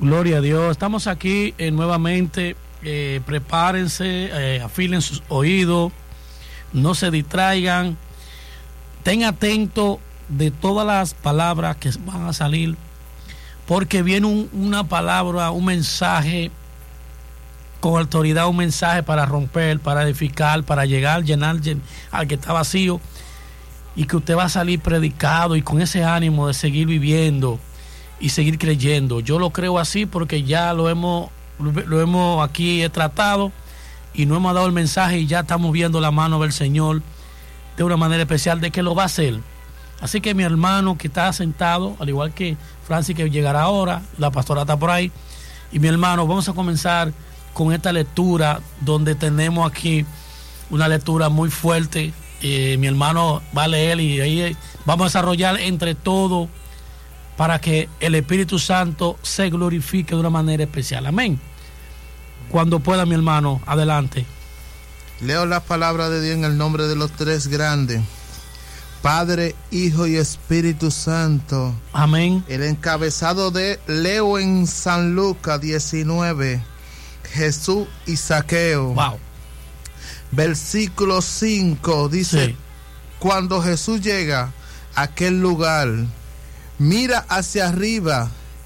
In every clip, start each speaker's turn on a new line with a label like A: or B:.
A: Gloria a Dios. Estamos aquí nuevamente. Prepárense, afilen sus oídos, no se distraigan, estén atentos de todas las palabras que van a salir, porque viene una palabra, un mensaje con autoridad, un mensaje para romper, para edificar, para llenar al que está vacío, y que usted va a salir predicado y con ese ánimo de seguir viviendo y seguir creyendo. Yo lo creo así porque ya lo hemos aquí tratado y no hemos dado el mensaje y ya estamos viendo la mano del Señor de una manera especial de que lo va a hacer. Así que mi hermano que está sentado, al igual que Francis que llegará ahora, la pastora está por ahí, y mi hermano, vamos a comenzar con esta lectura donde tenemos aquí una lectura muy fuerte. Mi hermano va a leer y ahí vamos a desarrollar entre todos para que el Espíritu Santo se glorifique de una manera especial. Amén. Cuando pueda, mi hermano, adelante.
B: Leo la palabra de Dios en el nombre de los tres grandes, Padre, Hijo y Espíritu Santo.
A: Amén.
B: El encabezado de leo en San Lucas 19, Jesús y Zaqueo.
A: Wow.
B: Versículo 5 dice,
A: sí.
B: Cuando Jesús llega a aquel lugar, mira hacia arriba,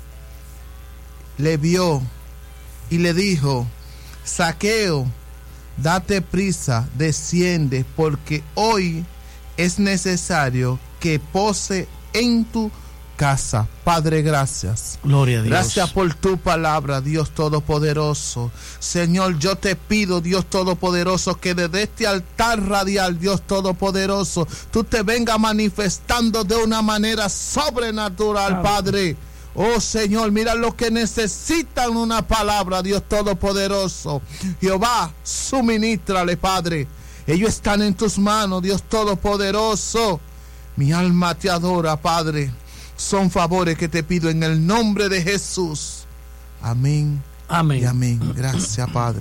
B: le vio y le dijo, Zaqueo, date prisa, desciende, porque hoy es necesario que pose en tu casa. Padre, gracias.
A: Gloria a Dios.
B: Gracias por tu palabra, Dios Todopoderoso. Señor, yo te pido, Dios Todopoderoso, que desde este altar radial, Dios Todopoderoso, tú te vengas manifestando de una manera sobrenatural, Padre. Oh Señor, mira los que necesitan una palabra, Dios Todopoderoso. Jehová, suministrale, Padre. Ellos están en tus manos, Dios Todopoderoso. Mi alma te adora, Padre. Son favores que te pido en el nombre de Jesús. Amén.
A: Amén.
B: Y amén. Gracias, Padre.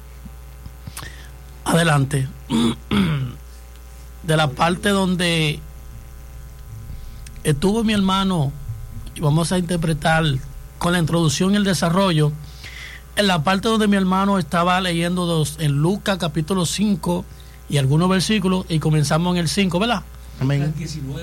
A: Adelante. De la parte donde estuvo mi hermano, y vamos a interpretar con la introducción y el desarrollo, en la parte donde mi hermano estaba leyendo en Lucas capítulo 5 y algunos versículos, y comenzamos en el 5, ¿verdad?
B: Amén.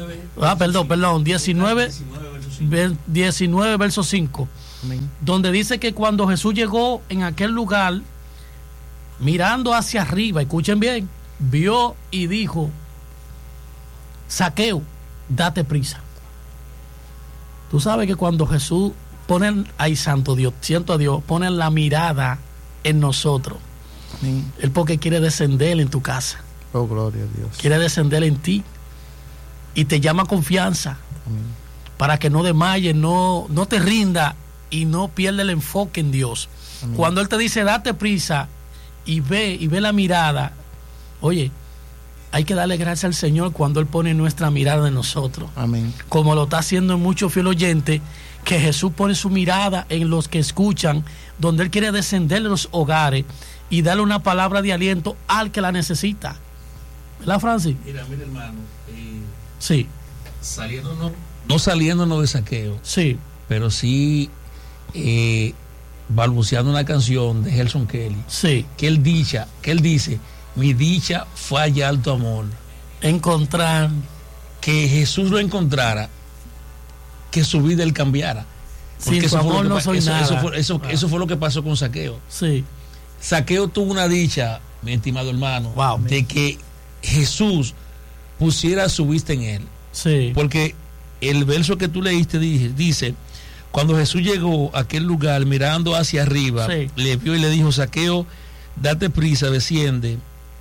A: 19 verso 5.
B: Amén.
A: Donde dice que cuando Jesús llegó en aquel lugar, mirando hacia arriba, escuchen bien, vio y dijo, Zaqueo, date prisa. Tú sabes que cuando Jesús pone, ay santo Dios, siento a Dios, pone la mirada en nosotros.
B: Amén.
A: Él porque quiere descender en tu casa.
B: Oh, gloria a Dios.
A: Quiere descender en ti y te llama confianza.
B: Amén.
A: Para que no desmayes, no te rinda y no pierda el enfoque en Dios.
B: Amén.
A: Cuando Él te dice date prisa y ve la mirada, oye, hay que darle gracias al Señor cuando Él pone nuestra mirada en nosotros.
B: Amén.
A: Como lo está haciendo en muchos fieles oyentes, que Jesús pone su mirada en los que escuchan, donde Él quiere descender en los hogares y darle una palabra de aliento al que la necesita. ¿Verdad, Francis?
C: Mira, hermano,
A: sí.
C: No saliéndonos de Zaqueo,
A: sí,
C: pero sí balbuceando una canción de Gelson Kelly,
A: sí,
C: que él dice, mi dicha fue hallar tu amor.
A: Encontrar.
C: Que Jesús lo encontrara, que su vida él cambiara.
A: Sin su amor no soy nada.
C: Eso fue lo que pasó con Zaqueo.
A: Sí.
C: Zaqueo tuvo una dicha, mi estimado hermano,
A: wow,
C: de que Jesús pusiera su vista en él.
A: Sí.
C: Porque el verso que tú leíste dice, cuando Jesús llegó a aquel lugar mirando hacia arriba,
A: sí,
C: le vio y le dijo, Zaqueo, date prisa, desciende,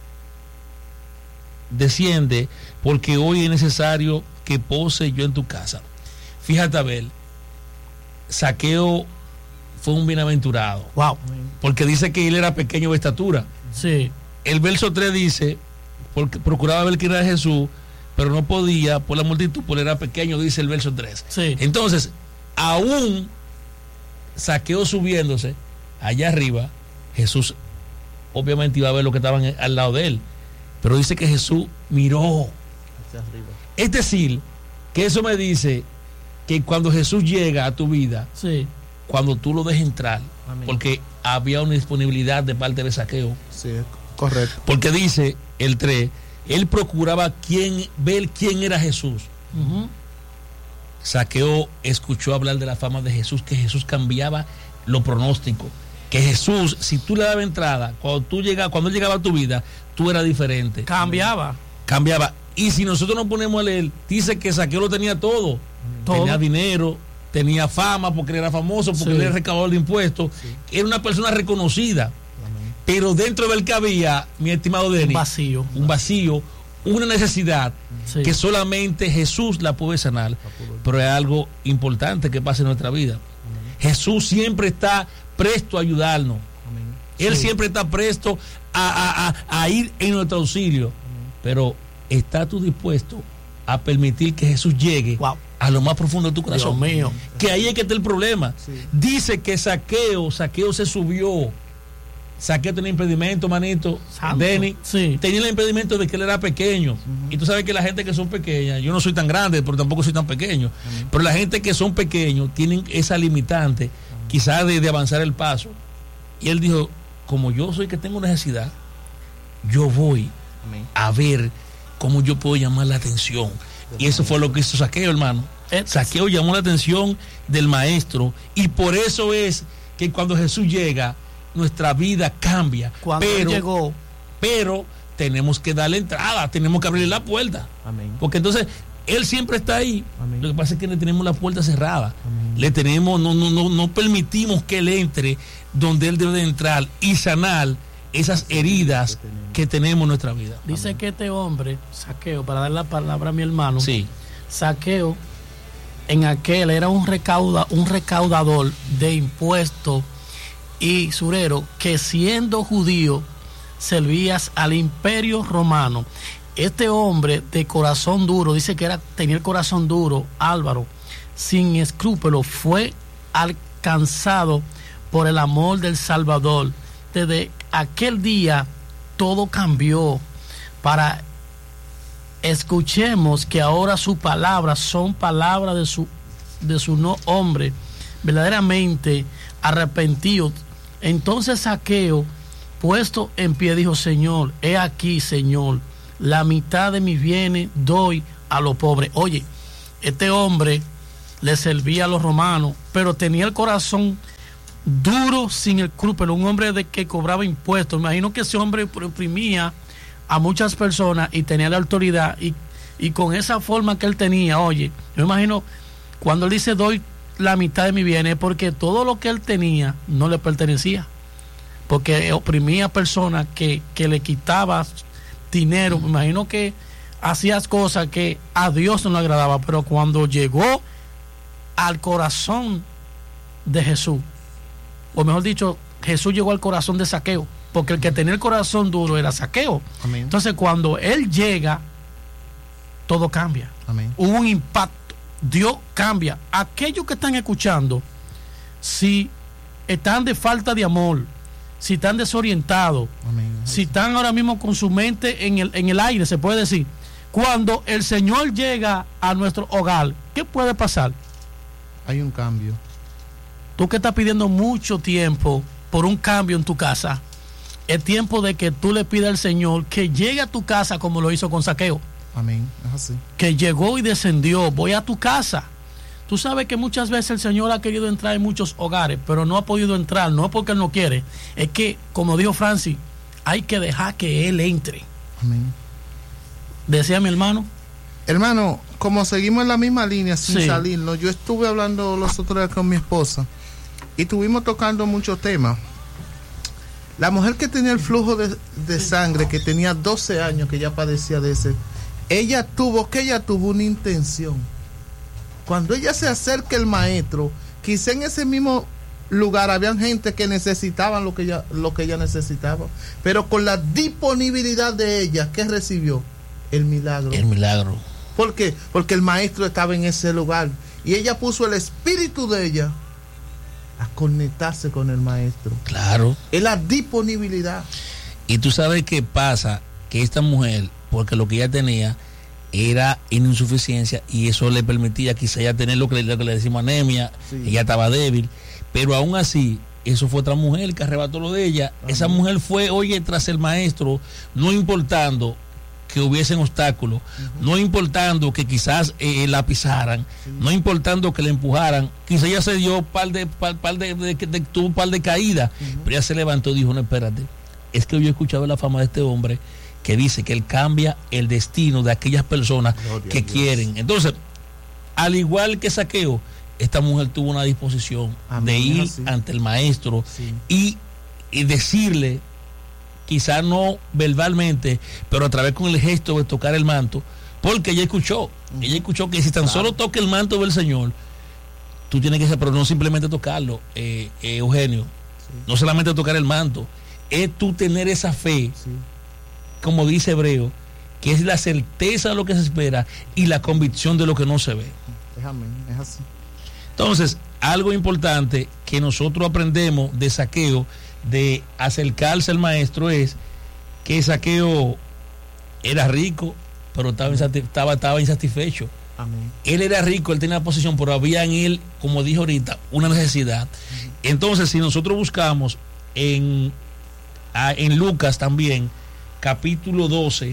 C: porque hoy es necesario que pose yo en tu casa. Fíjate, Abel, Zaqueo fue un bienaventurado.
A: Wow.
C: Porque dice que él era pequeño de estatura.
A: Sí.
C: El verso 3 dice, porque procuraba ver quién era Jesús, pero no podía por la multitud, porque era pequeño, dice el verso 3.
A: Sí.
C: Entonces, aún Zaqueo subiéndose allá arriba, Jesús obviamente iba a ver lo que estaban al lado de él, pero dice que Jesús miró
B: hacia arriba.
C: Es decir, que eso me dice que cuando Jesús llega a tu vida,
A: sí,
C: cuando tú lo dejes entrar.
B: Amén.
C: Porque había una disponibilidad de parte de Zaqueo.
B: Sí, correcto.
C: Porque dice el 3, él procuraba ver quién era Jesús.
A: Ujú.
C: Zaqueo escuchó hablar de la fama de Jesús, que Jesús cambiaba los pronósticos, que Jesús, si tú le dabas entrada, cuando él llegaba a tu vida, tú eras diferente.
A: Cambiaba.
C: Y si nosotros nos ponemos a leer, dice que Zaqueo lo tenía todo.
A: Todo.
C: Tenía dinero, tenía fama porque él era famoso, porque
A: Sí.
C: él era recaudador de impuestos.
B: Sí.
C: Era una persona reconocida.
B: Amén.
C: Pero dentro de él que había, mi estimado Denis,
A: Un vacío.
C: una necesidad
A: Sí.
C: que solamente Jesús la puede sanar. Pero es algo importante que pasa en nuestra vida. Jesús siempre está presto a ayudarnos.
B: Amén.
C: Él
A: Sí.
C: siempre está presto a ir en nuestro auxilio. Pero ¿estás tú dispuesto a permitir que Jesús llegue
A: Wow.
C: a lo más profundo de tu
A: Dios
C: corazón?
A: mío.
C: Que ahí es que está el problema.
B: Sí.
C: Dice que Zaqueo se subió. Zaqueo tenía impedimento, manito.
A: Santo.
C: Denny.
A: Sí.
C: Tenía el impedimento de que él era pequeño. Y tú sabes que la gente que son pequeñas, yo no soy tan grande, pero tampoco soy tan pequeño. Pero la gente que son pequeños tienen esa limitante, quizás de avanzar el paso. Y él dijo, como yo soy que tengo necesidad, yo voy
B: Amén.
C: a ver cómo yo puedo llamar la atención. Y eso fue lo que hizo Zaqueo, hermano. Zaqueo llamó la atención del maestro, y por eso es que cuando Jesús llega, nuestra vida cambia.
A: Cuando él llegó,
C: Pero tenemos que darle entrada, tenemos que abrirle la puerta.
B: Amén.
C: Porque entonces él siempre está ahí.
B: Amén.
C: Lo que pasa es que le tenemos la puerta cerrada.
B: Amén.
C: Le tenemos, no permitimos que él entre donde él debe de entrar y sanar esas heridas que tenemos en nuestra vida.
A: dice que este hombre, Zaqueo, para dar la palabra a mi hermano,
C: Sí,
A: Zaqueo en aquel era un recaudador de impuestos y usurero que, siendo judío, servías al imperio romano. Este hombre de corazón duro, dice que tenía el corazón duro, Álvaro, sin escrúpulos, fue alcanzado por el amor del Salvador. Desde aquel día todo cambió. Para escuchemos que ahora sus palabras son palabras de su no hombre verdaderamente arrepentido. Entonces Zaqueo, puesto en pie, dijo: Señor, he aquí, Señor, la mitad de mis bienes doy a los pobres. Oye, este hombre le servía a los romanos, pero tenía el corazón duro, sin escrúpulos, un hombre que cobraba impuestos. Imagino que ese hombre oprimía a muchas personas y tenía la autoridad, y con esa forma que él tenía, oye, yo imagino cuando él dice doy la mitad de mi bienes, porque todo lo que él tenía no le pertenecía, porque oprimía a personas que le quitaba dinero. Me imagino que hacías cosas que a Dios no le agradaba, pero cuando llegó al corazón de Jesús, o mejor dicho, Jesús llegó al corazón de Zaqueo, porque el que tenía el corazón duro era Zaqueo.
B: Amén.
A: Entonces cuando él llega, todo cambia.
B: Amén.
A: Hubo un impacto. Dios cambia. Aquellos que están escuchando, si están de falta de amor, si están desorientados,
B: Amén.
A: si están ahora mismo con su mente en el aire, se puede decir, cuando el Señor llega a nuestro hogar, ¿qué puede pasar?
B: Hay un cambio.
A: Tú que estás pidiendo mucho tiempo por un cambio en tu casa, es tiempo de que tú le pidas al Señor que llegue a tu casa como lo hizo con Zaqueo,
B: Amén. Es así.
A: que llegó y descendió. Voy a tu casa. Tú sabes que muchas veces el Señor ha querido entrar en muchos hogares, pero no ha podido entrar, no es porque Él no quiere, es que, como dijo Francis, hay que dejar que Él entre.
B: Amén.
A: Decía mi hermano.
B: Hermano, como seguimos en la misma línea sin
A: Sí.
B: salirnos, yo estuve hablando los otros días con mi esposa y estuvimos tocando muchos temas. La mujer que tenía el flujo de sangre, que tenía 12 años, que ya padecía de ese, ella tuvo una intención. Cuando ella se acerca al maestro, quizá en ese mismo lugar habían gente que necesitaban lo que ella necesitaba, pero con la disponibilidad de ella, ¿qué recibió? El milagro.
C: el milagro.
B: ¿Por qué? Porque el maestro estaba en ese lugar y ella puso el espíritu de ella a conectarse con el maestro.
C: Claro.
B: Es la disponibilidad.
C: Y tú sabes qué pasa, que esta mujer, porque lo que ella tenía era insuficiencia, y eso le permitía quizá ella tener lo que le decimos anemia.
B: Sí.
C: Ella estaba débil, Pero aún así, eso fue otra mujer que arrebató lo de ella. Esa mujer fue, oye, tras el maestro, no importando que hubiesen obstáculos, no importando que quizás la pisaran, no importando que la empujaran, quizás ella se dio un par de caídas, pero ella se levantó y dijo, no, espérate, es que yo he escuchado la fama de este hombre que dice que él cambia el destino de aquellas personas que quieren. Entonces, al igual que Zaqueo, esta mujer tuvo una disposición de ir ante el maestro y decirle, quizás no verbalmente, pero a través con el gesto de tocar el manto, porque ella escuchó que si tan solo toca el manto del Señor, tú tienes que hacer, pero no simplemente tocarlo, Eugenio, no solamente tocar el manto, es tú tener esa fe, como dice Hebreo, que es la certeza de lo que se espera y la convicción de lo que no se ve.
B: Es así.
C: Entonces, algo importante que nosotros aprendemos de Zaqueo, de acercarse al maestro, es que Zaqueo era rico, pero estaba insatisfecho.
B: Amén.
C: Él era rico, él tenía posición, pero había en él, como dije ahorita, una necesidad. Entonces, si nosotros buscamos en Lucas también, capítulo 12,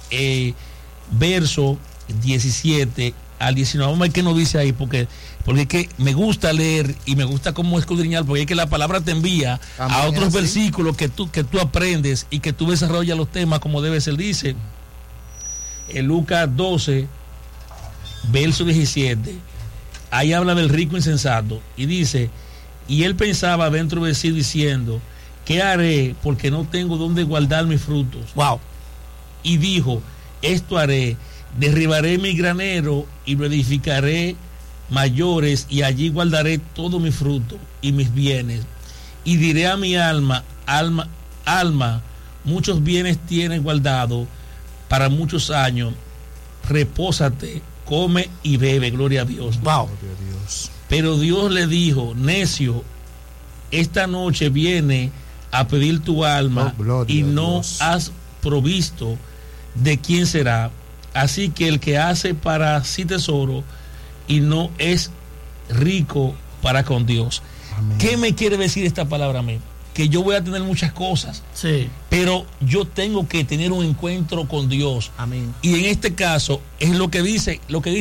C: verso 17 al 19, vamos a ver qué nos dice ahí, porque es que me gusta leer y me gusta cómo escudriñar, porque es que la palabra te envía a otros versículos que tú aprendes y que tú desarrollas los temas como debe ser. Dice en Lucas 12, verso 17, ahí habla del rico insensato y dice, y él pensaba dentro de sí diciendo, ¿qué haré? Porque no tengo dónde guardar mis frutos.
A: Wow.
C: Y dijo, esto haré, derribaré mi granero y lo edificaré mayores, y allí guardaré todo mi fruto y mis bienes. Y diré a mi alma, alma, muchos bienes tienes guardado para muchos años, repósate, come y bebe. Gloria a Dios.
A: Wow.
C: Pero Dios le dijo, necio, esta noche viene a pedir tu alma y no has provisto, ¿de quién será? Así que el que hace para sí tesoro y no es rico para con Dios. Amén. ¿Qué me quiere decir esta palabra a mí? Que yo voy a tener muchas cosas, pero yo tengo que tener un encuentro con Dios.
B: Amén.
C: Y en este caso es lo que dice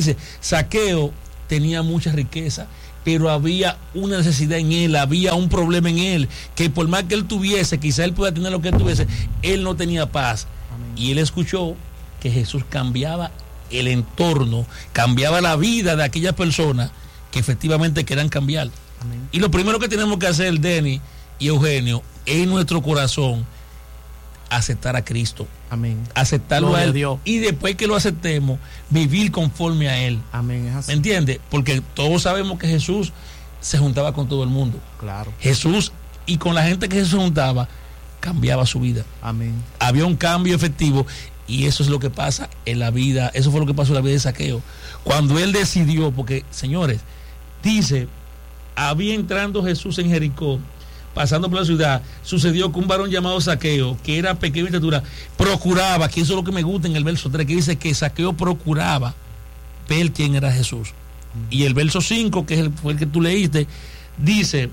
C: Zaqueo tenía mucha riqueza, pero había una necesidad en él, había un problema en él, que por más que él tuviese, quizá él pueda tener lo que él tuviese, él no tenía paz. Amén. Y él escuchó que Jesús cambiaba el entorno, cambiaba la vida de aquellas personas que efectivamente querían cambiar. Amén. Y lo primero que tenemos que hacer, Denny y Eugenio, es en nuestro corazón aceptar a Cristo.
B: Amén.
C: Aceptarlo a Él. Y después que lo aceptemos, vivir conforme a Él.
B: Amén. Es así.
C: ¿Me entiendes? Porque todos sabemos que Jesús se juntaba con todo el mundo.
B: Claro.
C: Jesús, y con la gente que se juntaba, cambiaba su vida.
B: Amén.
C: Había un cambio efectivo. Y eso es lo que pasa en la vida, eso fue lo que pasó en la vida de Zaqueo. Cuando él decidió, porque, señores, dice, había entrando Jesús en Jericó, pasando por la ciudad, sucedió que un varón llamado Zaqueo, que era pequeño de estatura, procuraba, que eso es lo que me gusta en el verso 3, que dice que Zaqueo procuraba ver quién era Jesús. Y el verso 5, que fue el que tú leíste, dice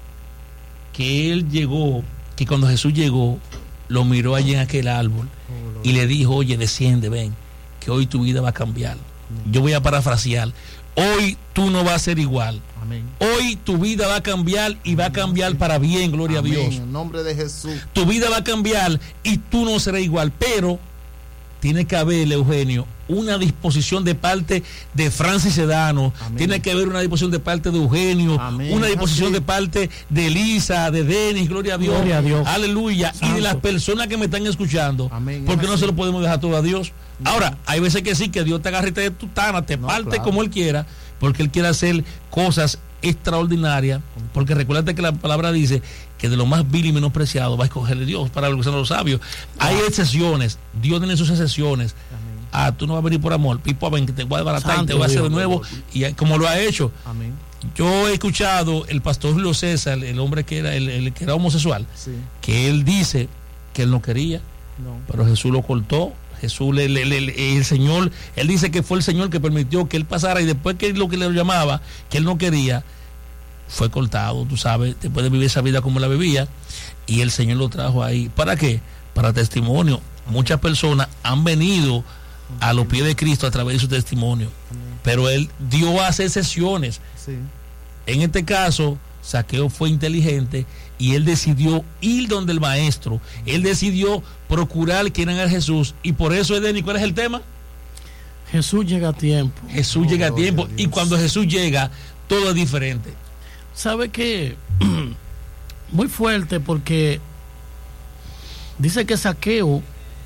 C: que él llegó, que cuando Jesús llegó, lo miró allí en aquel árbol y le dijo, oye, desciende, ven, que hoy tu vida va a cambiar. Yo voy a parafrasear, hoy tú no vas a ser igual.
B: Amén.
C: Hoy tu vida va a cambiar y va a cambiar para bien, gloria
B: Amén.
C: a Dios.
B: En nombre de Jesús.
C: Tu vida va a cambiar y tú no serás igual, pero tiene que haber, Eugenio, una disposición de parte de Francis Sedano. Amén. Tiene que haber una disposición de parte de Eugenio. Amén. Una disposición de parte de Elisa, de Denis, gloria a Dios.
A: Gloria a Dios.
C: Aleluya. Santo. Y de las personas que me están escuchando.
B: Amén.
C: Porque no se lo podemos dejar todo a Dios. No. Ahora, hay veces que sí, que Dios te agarre de tu tana, te parte claro, como Él quiera, porque Él quiere hacer cosas extraordinarias. Porque recuérdate que la palabra dice que de lo más vil y menospreciado va a escogerle Dios para lo que son los sabios. Hay excepciones, Dios tiene sus excepciones. Amén. Tú no vas a venir por amor, Pipo, ven que te voy a desbaratar y te voy a hacer de nuevo, y como lo ha hecho.
B: Amén.
C: Yo he escuchado el pastor Julio César, el hombre que era el que era homosexual, que él dice que él no quería, pero Jesús lo cortó. Jesús, el Señor, él dice que fue el Señor que permitió que él pasara, y después que lo que le llamaba, que él no quería, fue cortado, tú sabes, después de vivir esa vida como la vivía, y el Señor lo trajo ahí. ¿Para qué? Para testimonio. Muchas personas han venido a los pies de Cristo a través de su testimonio, pero Dios hace excepciones.
B: Sí.
C: En este caso, Zaqueo fue inteligente y él decidió ir donde el maestro, él decidió procurar quién era Jesús, y por eso, Edeni, ¿cuál es el tema?
A: Jesús llega a tiempo.
C: Jesús llega a tiempo, y cuando Jesús llega, todo es diferente.
A: ¿Sabe qué? Muy fuerte, porque dice que Zaqueo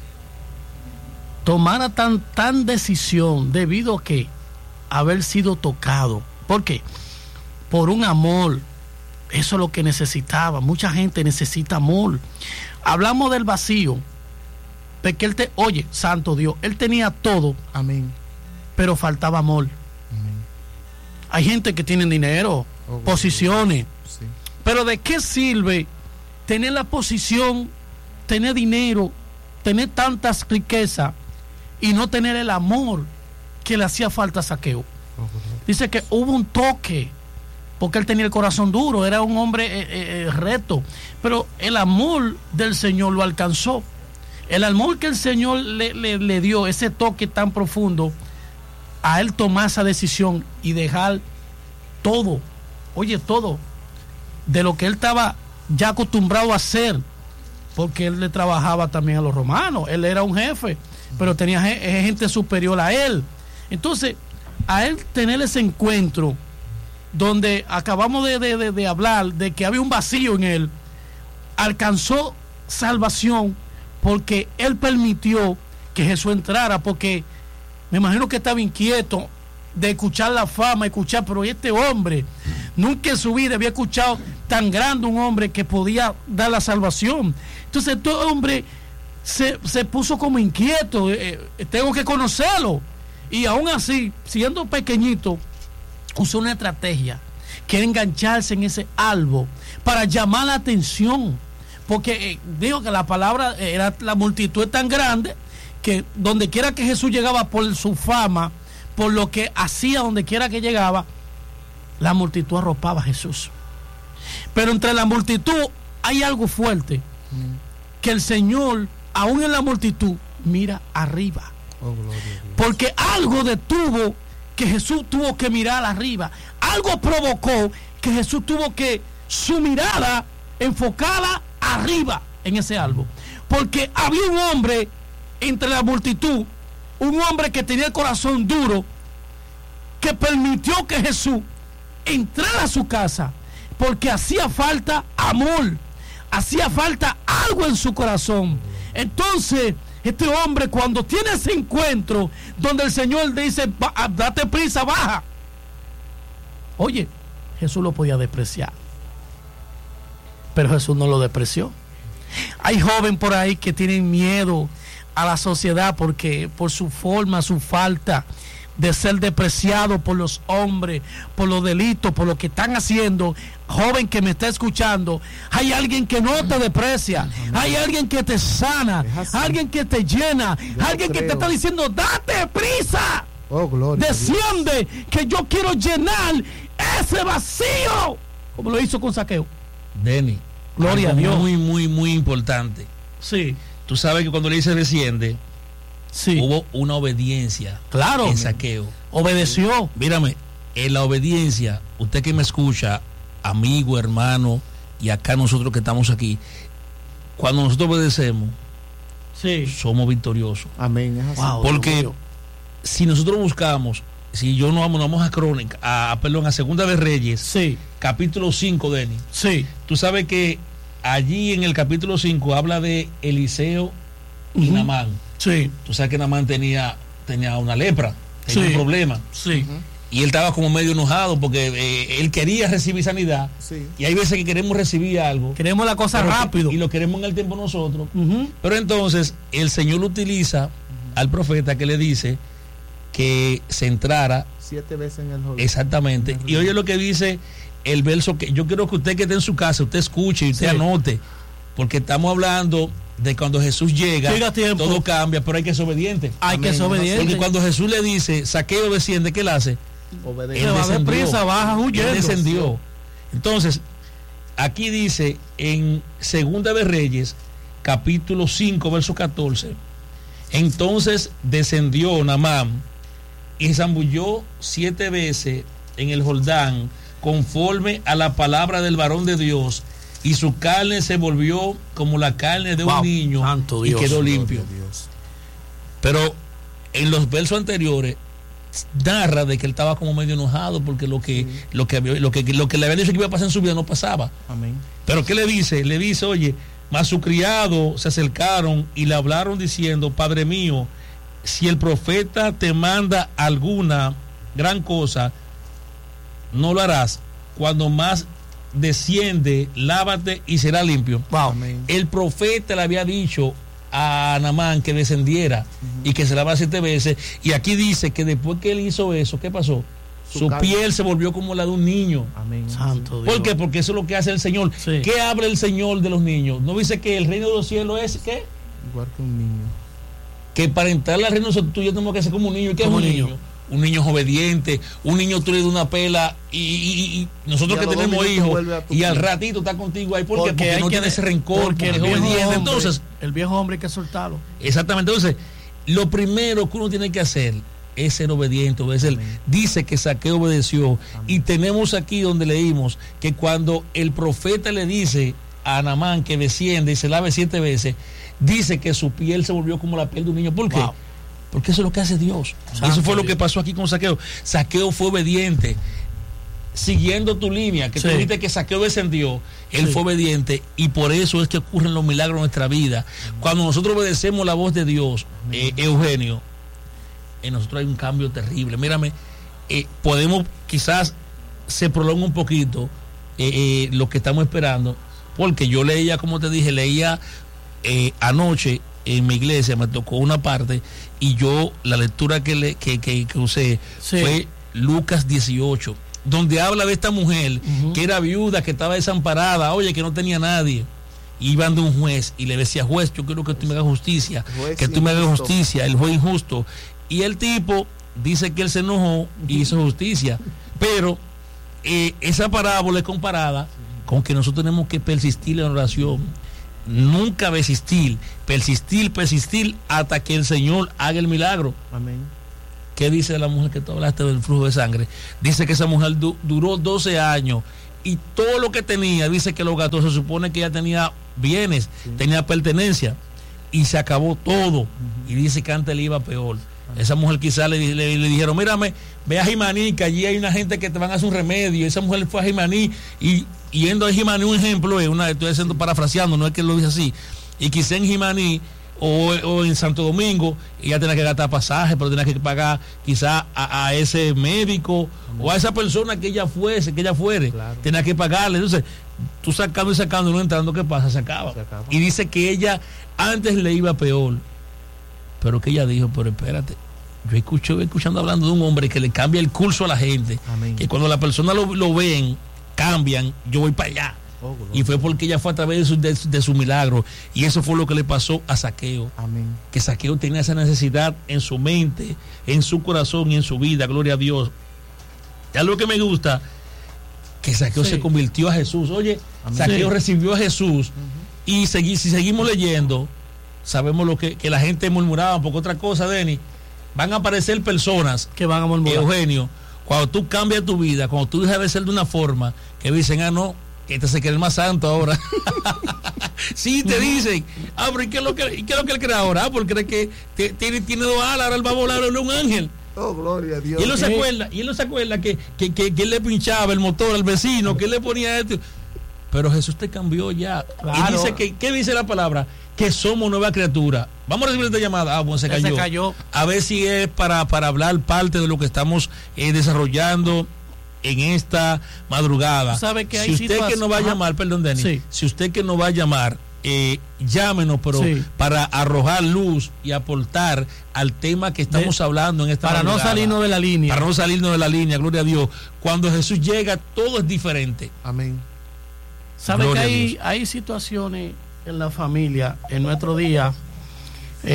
A: tomara tan decisión debido a que haber sido tocado. ¿Por qué? Por un amor. Eso es lo que necesitaba. Mucha gente necesita amor. Hablamos del vacío, porque oye, santo Dios, él tenía todo.
B: Amén.
A: Pero faltaba amor.
B: Amén.
A: Hay gente que tiene dinero, posiciones.
B: Sí.
A: Pero ¿de qué sirve tener la posición, tener dinero, tener tantas riquezas y no tener el amor que le hacía falta a Zaqueo? Dice que hubo un toque, porque él tenía el corazón duro, era un hombre recto, pero el amor del Señor lo alcanzó. El amor que el Señor le dio, ese toque tan profundo, a él tomar esa decisión y dejar todo, oye, todo, de lo que él estaba ya acostumbrado a hacer, porque él le trabajaba también a los romanos, él era un jefe, pero tenía gente superior a él. Entonces, a él tener ese encuentro, donde acabamos de hablar de que había un vacío en él, alcanzó salvación, porque él permitió que Jesús entrara, porque me imagino que estaba inquieto de escuchar la fama, pero este hombre nunca en su vida había escuchado tan grande un hombre que podía dar la salvación. Entonces este hombre se puso como inquieto, tengo que conocerlo, y aún así, siendo pequeñito, usó una estrategia, que era engancharse en ese albo para llamar la atención, porque digo que la palabra era, la multitud es tan grande que donde quiera que Jesús llegaba, por su fama, por lo que hacía donde quiera que llegaba, la multitud arropaba a Jesús. Pero entre la multitud hay algo fuerte, que el Señor, aún en la multitud, mira arriba.
B: Oh, gloria a Dios.
A: Porque algo detuvo que Jesús tuvo que mirar arriba. Algo provocó que Jesús tuvo que su mirada enfocada arriba en ese algo. Porque había un hombre entre la multitud, un hombre que tenía el corazón duro, que permitió que Jesús entrara a su casa, porque hacía falta amor, hacía falta algo en su corazón. Entonces, este hombre, cuando tiene ese encuentro donde el Señor dice, date prisa, baja, oye, Jesús lo podía despreciar, pero Jesús no lo despreció. Hay jóvenes por ahí que tienen miedo a la sociedad, porque por su forma, su falta de ser despreciado por los hombres, por los delitos, por lo que están haciendo. Joven que me está escuchando, hay alguien que no te desprecia, hay alguien que te sana, alguien que te llena, alguien que te está diciendo, date prisa, desciende, que yo quiero llenar ese vacío, como lo hizo con Zaqueo.
C: Denny,
A: gloria a Dios.
C: Muy importante.
A: Sí.
C: Tú sabes que cuando le dice desciende,
A: sí,
C: hubo una obediencia.
A: Claro.
C: En Zaqueo.
A: Obedeció.
C: Mírame, en la obediencia, usted que me escucha, amigo, hermano, y acá nosotros que estamos aquí, cuando nosotros obedecemos,
A: sí,
C: somos victoriosos.
B: Amén. Es así.
A: Wow,
C: porque si nosotros buscamos, si yo no vamos a Crónica, a Segunda de Reyes,
A: sí,
C: capítulo 5, Denny.
A: Sí.
C: Tú sabes que allí en el capítulo 5 habla de Eliseo y Naamán.
A: Sí.
C: Tú sabes que Naamán tenía una lepra, tenía un problema.
A: Sí.
C: Y él estaba como medio enojado porque él quería recibir sanidad.
B: Sí.
C: Y hay veces que queremos recibir algo.
A: Queremos la cosa rápido.
C: Y lo queremos en el tiempo nosotros. Pero entonces el Señor utiliza al profeta, que le dice que se entrara
B: 7 veces en el Jordán.
C: Exactamente. Y oye lo que dice el verso, que yo quiero que usted que esté en su casa, usted escuche y usted anote, porque estamos hablando de cuando Jesús llega, todo cambia, pero hay que ser obediente.
A: Hay que ser obediente.
C: Porque cuando Jesús le dice, Zaqueo desciende, ¿qué él hace?
B: Obedece.
C: Él descendió.
A: Prisa, baja huyendo.
C: Él descendió. Entonces, aquí dice en Segunda de Reyes, capítulo 5, verso 14, entonces descendió Naamán y se zambulló 7 veces en el Jordán, conforme a la palabra del varón de Dios, y su carne se volvió como la carne de un niño, y quedó limpio. Pero en los versos anteriores narra de que él estaba como medio enojado porque lo que le había dicho que iba a pasar en su vida no pasaba.
B: Amén.
C: Pero ¿qué le dice? Le dice, oye, mas su criado se acercaron y le hablaron diciendo, Padre mío, si el profeta te manda alguna gran cosa, no lo harás. Cuando más desciende, lávate y será limpio.
A: Wow.
B: Amén.
C: El profeta le había dicho a Naamán que descendiera y que se lavara 7 veces, y aquí dice que después que él hizo eso, ¿qué pasó? Su piel se volvió como la de un niño.
B: Amén.
A: Santo Dios.
C: ¿Por qué? Porque eso es lo que hace el Señor.
A: Sí.
C: ¿Qué habla el Señor de los niños? ¿No dice que el reino de los cielos es qué?
B: Igual que un niño.
C: Que para entrar al reino tú y yo tenemos que ser como un niño. ¿Y qué es un niño? Un niño es obediente, un niño tú le das una pela y nosotros
B: Y
C: que tenemos hijos y al ratito está contigo ahí. ¿Por qué? Porque no tiene ese rencor, porque es obediente. Entonces,
A: el viejo hombre hay que soltarlo.
C: exactamente. Entonces, lo primero que uno tiene que hacer es ser obediente, obedecer.
B: Amén.
C: Dice que Zaqueo obedeció. Amén. Y tenemos aquí donde leímos que cuando el profeta le dice a Naamán que desciende y se lave 7 veces, dice que su piel se volvió como la piel de un niño. ¿Por qué?
A: Wow.
C: Porque eso es lo que hace Dios.
A: Santo
C: Eso fue lo
A: Dios.
C: que pasó aquí con Zaqueo. Zaqueo fue obediente. Siguiendo tu línea, que tú dijiste que Zaqueo descendió, él fue obediente, y por eso es que ocurren los milagros en nuestra vida. Cuando nosotros obedecemos la voz de Dios, Eugenio, en nosotros hay un cambio terrible. Mírame, podemos, quizás se prolonga un poquito lo que estamos esperando, porque yo leía, como te dije, anoche en mi iglesia, me tocó una parte, y yo, la lectura que usé fue Lucas 18, donde habla de esta mujer que era viuda, que estaba desamparada, oye, que no tenía nadie. Iban de un juez y le decía, juez, yo quiero que tú me hagas justicia, que tú me hagas justicia, el juez injusto. Y el tipo dice que él se enojó y hizo justicia. Pero esa parábola es comparada con que nosotros tenemos que persistir en la oración. Nunca persistir hasta que el Señor haga el milagro.
B: Amén.
C: ¿Qué dice de la mujer que tú hablaste del flujo de sangre? Dice que esa mujer duró 12 años y todo lo que tenía, dice que lo gastó. Se supone que ella tenía bienes, tenía pertenencia, y se acabó todo. Y dice que antes le iba peor. Esa mujer quizás le dijeron, mírame, ve a Jimaní, que allí hay una gente que te van a hacer un remedio. Esa mujer fue a Jimaní y yendo a Jimaní, un ejemplo, estoy haciendo parafraseando, no es que lo dice así, y quizá en Jimaní o en Santo Domingo ella tenía que gastar pasaje, pero tenía que pagar quizá a ese médico o a esa persona que ella fuere, claro. Tenía que pagarle. Entonces tú sacando y sacando, no entrando, ¿qué pasa? Se acaba. Y dice que ella antes le iba peor, pero que ella dijo, pero espérate, yo escuchando hablando de un hombre que le cambia el curso a la gente. Amén. Que cuando la persona lo ven, cambian, yo voy para allá. Y fue porque ella fue a través de su milagro. Y eso fue lo que le pasó a Zaqueo.
B: Amén.
C: Que Zaqueo tenía esa necesidad en su mente, en su corazón y en su vida. Gloria a Dios. Ya lo que me gusta, que Zaqueo se convirtió a Jesús. Oye, amén. Zaqueo recibió a Jesús. Y si seguimos leyendo, sabemos lo que la gente murmuraba. Porque otra cosa, Denny, van a aparecer personas
A: que van a murmurar.
C: Eugenio, cuando tú cambias tu vida, cuando tú dejas de ser de una forma, que dicen, no, este se cree el más santo ahora. Sí, te dicen, pero ¿y qué es lo que él cree ahora? Porque cree que tiene 2 alas, ahora él va a volar, él es un ángel.
B: Oh, gloria a Dios.
C: Y él no se acuerda que él le pinchaba el motor al vecino, que él le ponía esto. Pero Jesús te cambió ya. Claro. Y dice ¿qué dice la palabra? Que somos nueva criatura. Vamos a recibir esta llamada. Bueno, se cayó. A ver si es para hablar parte de lo que estamos desarrollando en esta madrugada.
A: ¿Sabe que
C: si usted que nos va a llamar, perdón, Denny, si usted que nos va a llamar, llámenos, pero para arrojar luz y aportar al tema que estamos hablando en esta
A: madrugada. Para no salirnos de la línea.
C: Gloria a Dios. Cuando Jesús llega, todo es diferente.
B: Amén.
A: ¿Sabe Gloria que hay situaciones en la familia, en nuestro día?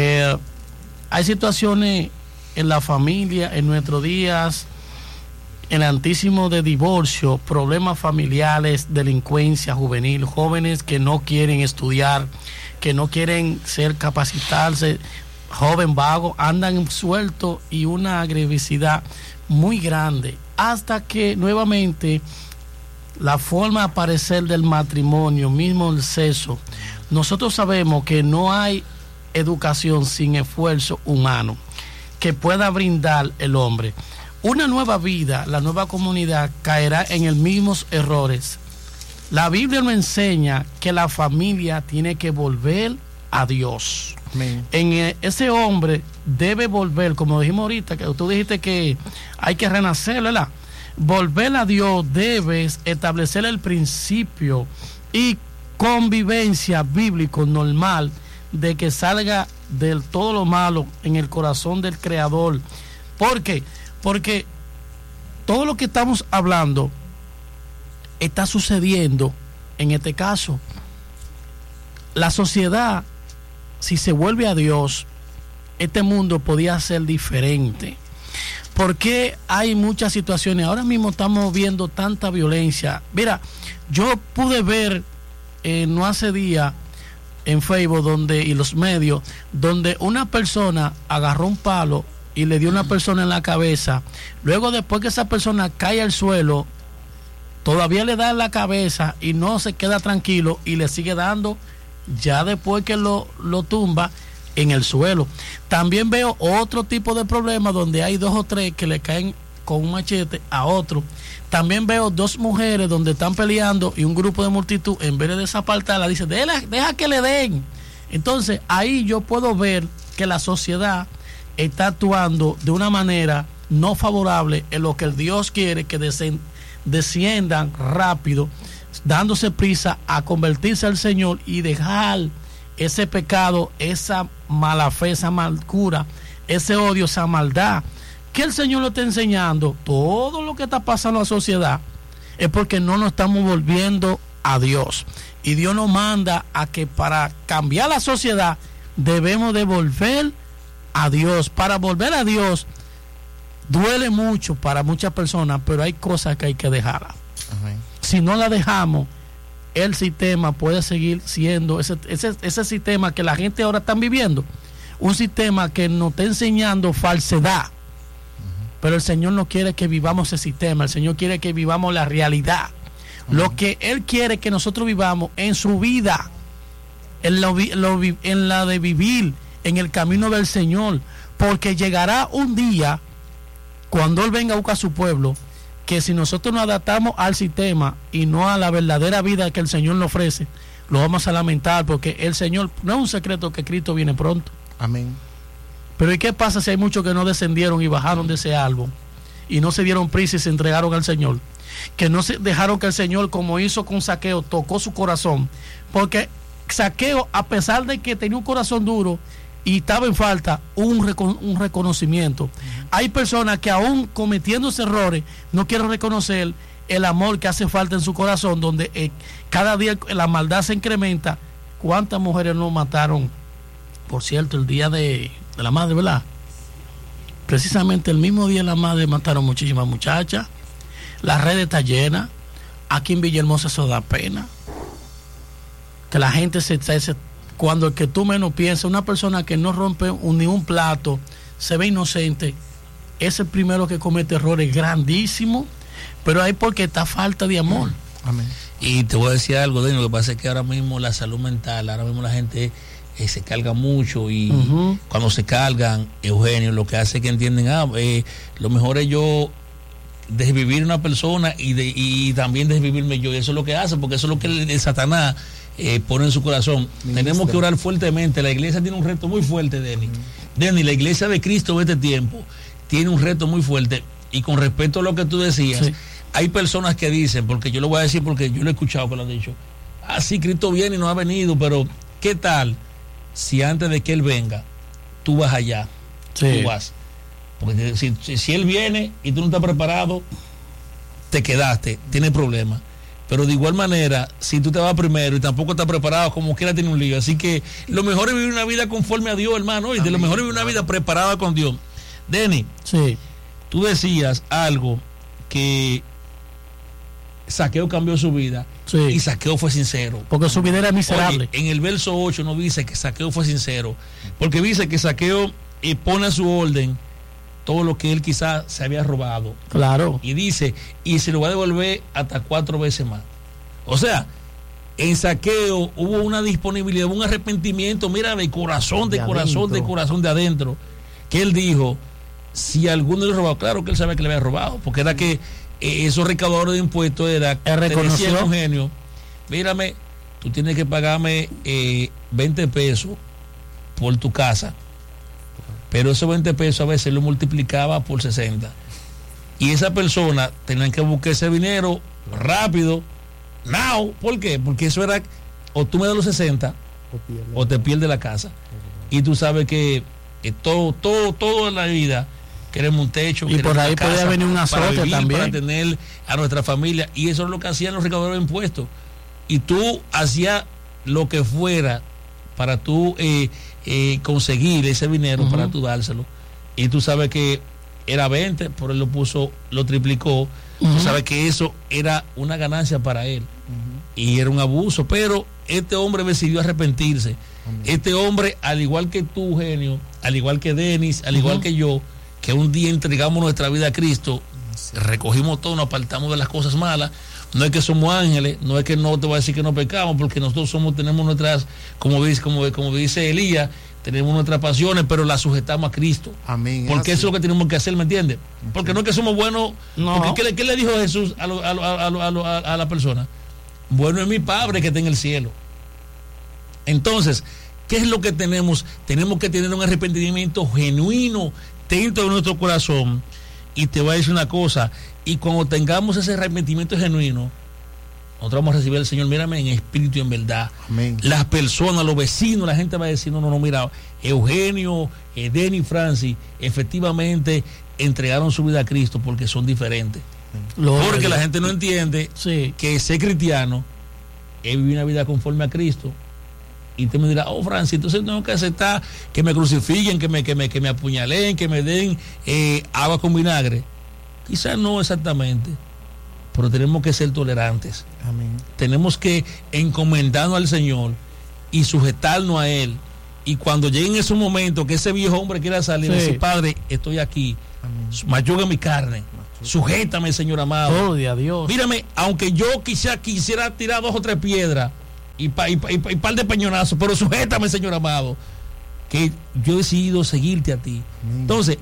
A: Hay situaciones en la familia, en nuestros días, el altísimo de divorcio, problemas familiares, delincuencia juvenil, jóvenes que no quieren estudiar, que no quieren capacitarse, joven vago, andan sueltos y una agresividad muy grande, hasta que nuevamente la forma de aparecer del matrimonio, mismo el sexo. Nosotros sabemos que no hay educación sin esfuerzo humano que pueda brindar el hombre. Una nueva vida, la nueva comunidad caerá en los mismos errores. La Biblia nos enseña que la familia tiene que volver a Dios. Ese hombre debe volver, como dijimos ahorita, que tú dijiste que hay que renacer, ¿verdad? Volver a Dios, debes establecer el principio y convivencia bíblico normal de que salga de todo lo malo en el corazón del Creador. ¿Por qué? Porque todo lo que estamos hablando está sucediendo en este caso. La sociedad, si se vuelve a Dios, este mundo podía ser diferente. Porque hay muchas situaciones. Ahora mismo estamos viendo tanta violencia. Mira, yo pude ver no hace día en Facebook y los medios, donde una persona agarró un palo y le dio a una persona en la cabeza. Luego, después que esa persona cae al suelo, todavía le da en la cabeza y no se queda tranquilo y le sigue dando ya después que lo tumba en el suelo. También veo otro tipo de problemas donde hay 2 o 3 que le caen con un machete a otro. También veo 2 mujeres donde están peleando y un grupo de multitud, en vez de desapartarla, dice, deja que le den. Entonces ahí yo puedo ver que la sociedad está actuando de una manera no favorable en lo que el Dios quiere, que desciendan rápido, dándose prisa a convertirse al Señor y dejar ese pecado, esa mala fe, esa amargura, ese odio, esa maldad que el Señor lo está enseñando. Todo lo que está pasando en la sociedad es porque no nos estamos volviendo a Dios, y Dios nos manda a que para cambiar la sociedad debemos de volver a Dios. Para volver a Dios duele mucho para muchas personas, pero hay cosas que hay que dejarlas. Si no la dejamos, el sistema puede seguir siendo ese sistema que la gente ahora está viviendo, un sistema que nos está enseñando falsedad. Pero el Señor no quiere que vivamos ese sistema. El Señor quiere que vivamos la realidad. Lo que Él quiere que nosotros vivamos en su vida, en la de vivir en el camino del Señor. Porque llegará un día, cuando Él venga a buscar a su pueblo, que si nosotros nos adaptamos al sistema y no a la verdadera vida que el Señor nos ofrece, lo vamos a lamentar, porque el Señor, no es un secreto que Cristo viene pronto.
B: Amén.
A: Pero ¿y qué pasa si hay muchos que no descendieron y bajaron de ese árbol y no se dieron prisa y se entregaron al Señor? Que no se dejaron que el Señor, como hizo con Zaqueo, tocó su corazón. Porque Zaqueo, a pesar de que tenía un corazón duro y estaba en falta, un reconocimiento. Hay personas que aún cometiendo esos errores no quieren reconocer el amor que hace falta en su corazón, donde cada día la maldad se incrementa. ¿Cuántas mujeres no mataron? Por cierto, el día de la madre, ¿verdad? Precisamente el mismo día de la madre mataron muchísimas muchachas. La red está llena. Aquí en Villahermosa eso da pena. Que la gente cuando el que tú menos piensas, una persona que no rompe ni un plato, se ve inocente, es el primero que comete errores grandísimos, pero hay porque está falta de amor.
B: Amén.
C: Y te voy a decir algo, Dino, lo que pasa es que ahora mismo la salud mental, ahora mismo la gente se carga mucho y cuando se cargan, Eugenio, lo que hace es que entienden, lo mejor es yo desvivir una persona y también desvivirme yo, y eso es lo que hace, porque eso es lo que el Satanás pone en su corazón. Tenemos que orar fuertemente. La iglesia tiene un reto muy fuerte, Denny, la iglesia de Cristo de este tiempo tiene un reto muy fuerte, y con respecto a lo que tú decías, sí, hay personas que dicen, porque yo lo voy a decir porque yo lo he escuchado que lo han dicho, sí, Cristo viene y no ha venido, pero ¿qué tal si antes de que Él venga tú vas allá? Sí. Tú vas, porque si Él viene y tú no estás preparado, te quedaste, tienes problemas. Pero de igual manera, si tú te vas primero y tampoco estás preparado, como quiera tiene un lío. Así que lo mejor es vivir una vida conforme a Dios, hermano, y de lo mejor es vivir una vida preparada con Dios. Denny,
A: sí,
C: tú decías algo que Zaqueo cambió su vida,
A: Sí.
C: y Zaqueo fue sincero.
A: Porque su vida era miserable.
C: Oye, en el verso 8 no dice que Zaqueo fue sincero, porque dice que Zaqueo pone a su orden todo lo que él quizás se había robado,
A: Claro.
C: y dice, y se lo va a devolver hasta 4 veces más. O sea, en Zaqueo hubo una disponibilidad, un arrepentimiento, mira, de corazón, de corazón de adentro, que él dijo, si alguno le robaba, claro que él sabe que le había robado, porque era que esos recaudadores de impuestos era,
A: Él reconoció.
C: te decían, Eugenio, mírame, tú tienes que pagarme 20 pesos por tu casa, pero esos 20 pesos a veces lo multiplicaba por 60, y esa persona tenían que buscar ese dinero rápido, now. ¿Por qué? Porque eso era, o tú me das los 60 o te pierdes la casa, y tú sabes que todo en la vida queremos un techo,
A: Y por ahí podía venir un
C: para
A: azote
C: vivir,
A: también.
C: para tener a nuestra familia, y eso es lo que hacían los recaudadores de impuestos, y tú hacías lo que fuera para tú conseguir ese dinero, para tú dárselo, y tú sabes que era 20, por él lo triplicó, tú sabes que eso era una ganancia para él, y era un abuso, pero este hombre decidió arrepentirse. Este hombre, al igual que tú, Eugenio, al igual que Denis, al igual que yo, que un día entregamos nuestra vida a Cristo, recogimos todo, nos apartamos de las cosas malas. No es que somos ángeles, no es que no te voy a decir que no pecamos, porque nosotros tenemos nuestras, como dice Elías, tenemos nuestras pasiones, pero las sujetamos a Cristo.
B: Amén.
C: Porque eso es lo que tenemos que hacer, ¿me entiendes? Porque no es que somos buenos.
A: No.
C: Porque ¿qué le dijo Jesús a la persona? Bueno es mi Padre que está en el cielo. Entonces, ¿qué es lo que tenemos? Tenemos que tener un arrepentimiento genuino dentro de nuestro corazón. Y te voy a decir una cosa, y cuando tengamos ese arrepentimiento genuino, nosotros vamos a recibir al Señor, mírame, en espíritu y en verdad.
B: Amén.
C: Las personas, los vecinos, la gente va a decir, no, mira, Eugenio, Denis, Francis, efectivamente entregaron su vida a Cristo porque son diferentes. Porque la gente no entiende que ser cristiano es vivir una vida conforme a Cristo. Y te me dirá, Francis, entonces tengo que aceptar que me crucifiquen, que me apuñalen, que me den agua con vinagre. Quizás no exactamente, pero tenemos que ser tolerantes.
B: Amén.
C: Tenemos que encomendarnos al Señor y sujetarnos a Él. Y cuando lleguen esos momentos que ese viejo hombre quiera salir, decir, Padre, estoy aquí, mayuga mi carne, sujétame, Señor amado.
A: Oh, Dios.
C: Mírame, aunque yo quisiera tirar 2 o 3 piedras y par de peñonazos, pero sujétame, Señor amado, que yo he decidido seguirte a ti. Entonces,